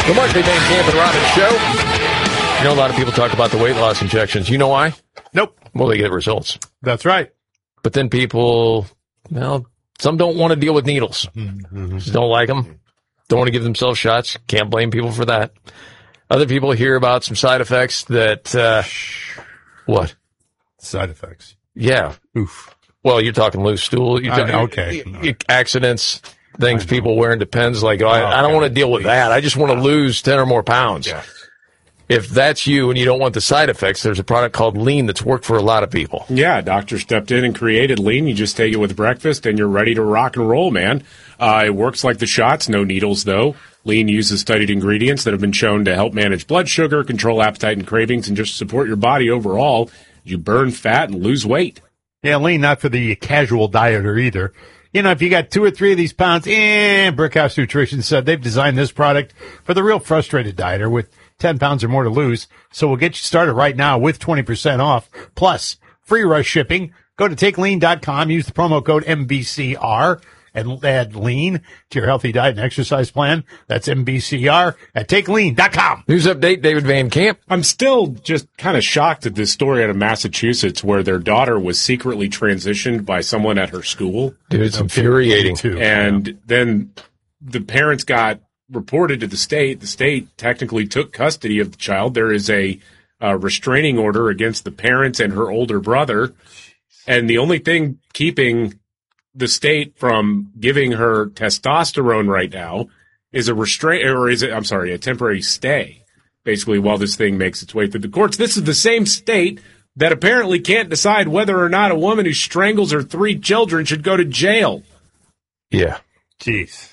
The Markley, Van Camp and Robbins Show. You know, a lot of people talk about the weight loss injections. You know why? Nope. Well, they get results. That's right. But then people, well, some don't want to deal with needles. Just don't like them. Don't want to give themselves shots. Can't blame people for that. Other people hear about some side effects that, what? Side effects. Yeah. Oof. Well, you're talking loose stool. You're talking, okay. Accidents, things people wearing Depends. Like, I don't want to deal with that. I just want to lose 10 or more pounds. Yeah. If that's you and you don't want the side effects, there's a product called Lean that's worked for a lot of people. Yeah, doctor stepped in and created Lean. You just take it with breakfast and you're ready to rock and roll, man. It works like the shots, no needles, though. Lean uses studied ingredients that have been shown to help manage blood sugar, control appetite and cravings, and just support your body overall. You burn fat and lose weight. Yeah, Lean, not for the casual dieter either. You know, if you got 2 or 3 of these pounds, Brickhouse Nutrition said they've designed this product for the real frustrated dieter with 10 pounds or more to lose. So we'll get you started right now with 20% off plus free rush shipping. Go to takelean.com, use the promo code MBCR and add Lean to your healthy diet and exercise plan. That's MBCR at takelean.com. News update, David Van Camp. I'm still just kind of shocked at this story out of Massachusetts where their daughter was secretly transitioned by someone at her school. Dude, it's infuriating. And then the parents got reported to the state. The state technically took custody of the child. There is a restraining order against the parents and her older brother. And the only thing keeping the state from giving her testosterone right now is a temporary stay, basically, while this thing makes its way through the courts. This is the same state that apparently can't decide whether or not a woman who strangles her 3 children should go to jail. Yeah. Jeez.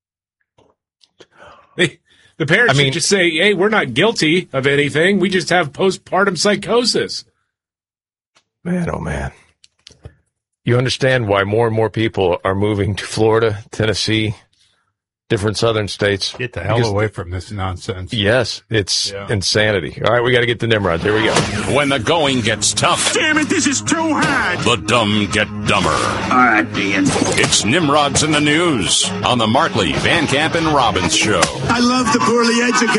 The parents should just say, hey, we're not guilty of anything. We just have postpartum psychosis. Man, oh, man. You understand why more and more people are moving to Florida, Tennessee, different southern states. Get the hell away from this nonsense. Yes, it's insanity. All right, we got to get to Nimrod. Here we go. When the going gets tough. Damn it, this is too hard. The dumb get dumber. All right, Ian. It's Nimrod's in the News on the Markley, Van Camp, and Robbins Show. I love the poorly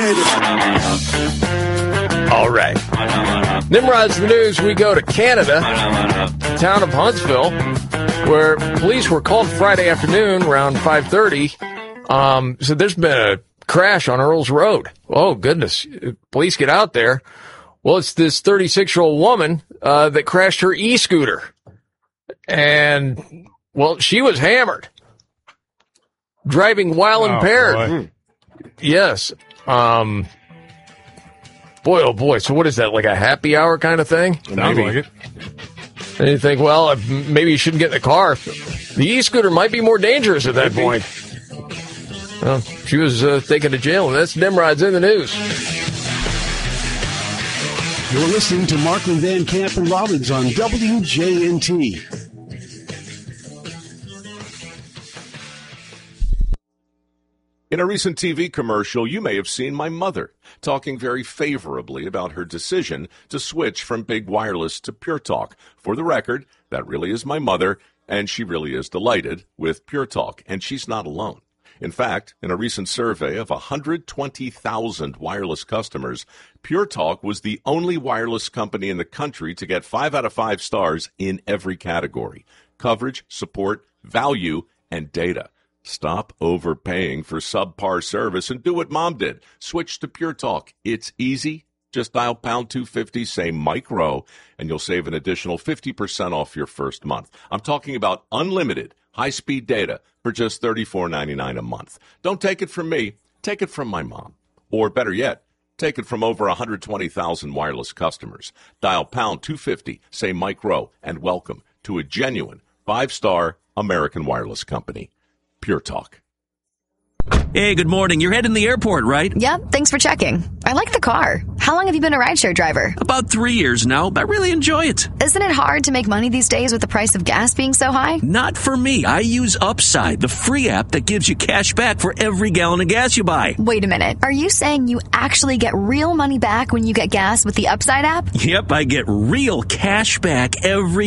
educated. All right. Nimrod's in the News. We go to Canada, town of Huntsville, where police were called Friday afternoon around 5:30. So there's been a crash on Earls Road. Oh, goodness. Police get out there. Well, it's this 36-year-old woman that crashed her e-scooter. And, well, she was hammered. Driving while impaired. Yes. Boy, oh boy. So what is that, like a happy hour kind of thing? Sounds like it. And you think, well, maybe you shouldn't get in the car. The e-scooter might be more dangerous at that point. Well, she was taken to jail, and that's Nimrod's in the News. You're listening to Markley, Van Camp, and Robbins on WJNT. In a recent TV commercial, you may have seen my mother talking very favorably about her decision to switch from Big Wireless to Pure Talk. For the record, that really is my mother, and she really is delighted with Pure Talk, and she's not alone. In fact, in a recent survey of 120,000 wireless customers, Pure Talk was the only wireless company in the country to get 5 out of 5 stars in every category: coverage, support, value, and data. Stop overpaying for subpar service and do what Mom did. Switch to Pure Talk. It's easy. Just dial pound 250, say Mike Rowe, and you'll save an additional 50% off your first month. I'm talking about unlimited high-speed data for just $34.99 a month. Don't take it from me. Take it from my mom. Or better yet, take it from over 120,000 wireless customers. Dial pound 250, say Mike Rowe, and welcome to a genuine 5-star American wireless company. Pure Talk. Hey, good morning. You're heading to the airport, right? Yep, thanks for checking. I like the car. How long have you been a rideshare driver? About 3 years now, but I really enjoy it. Isn't it hard to make money these days with the price of gas being so high? Not for me. I use Upside, the free app that gives you cash back for every gallon of gas you buy. Wait a minute. Are you saying you actually get real money back when you get gas with the Upside app? Yep, I get real cash back every